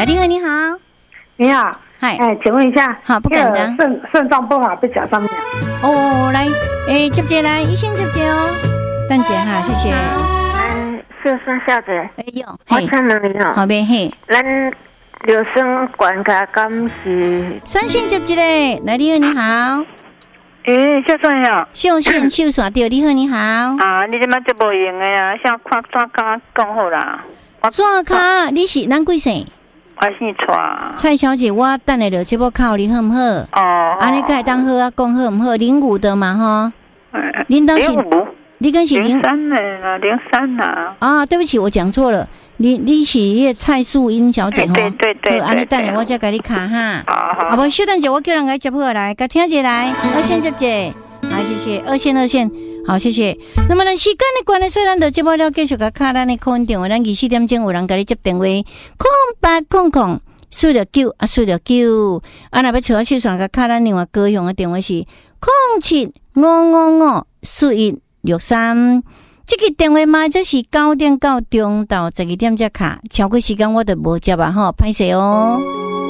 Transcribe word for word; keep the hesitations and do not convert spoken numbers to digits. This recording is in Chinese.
来电你好， 你好， 嗨， 哎，请问一下， 好，不敢当， 肾肾脏不好被夹上面。 哦，来，诶，接接来，医生接接哦，等姐哈，谢谢。 嗯，是孙小姐。 哎呦， 我请问你哦， 后面嘿， 咱硫酸管甲敢是？ 三线接接嘞，来电你好。 诶，小帅呀， 秀线秀线对，你好，你好。 啊，你即摆就无用的啊，像看怎甲讲好啦。 怎卡？你是咱几岁？ 我姓蔡。 蔡小姐，我等下就这部考你好唔好？ 哦。 安尼该当好啊，讲好唔好？零五的嘛哈。 嗯。 领导是。 零五。 你跟是零三的啦，零三啦。 啊，对不起，我讲错了。你你是那蔡素英小姐吼？ 对对对。 好，安尼等下我再给你卡哈。 好好。 啊不，稍等者，我叫人来接好来，甲听者来，二线接者，好，谢谢，二线二线，好，谢谢。那么呢，时间的关系，虽然就节目了，继续甲卡咱的空音电话，咱二四点钟有人甲你接电话，空八空空四六九啊，四六九，啊，若要找我秀线甲卡咱另外高雄的电话是空七五五五四一六三。这个电话嘛，这是九点到中到十二点才卡，超过时间我就无接啊，吼，歹势哦。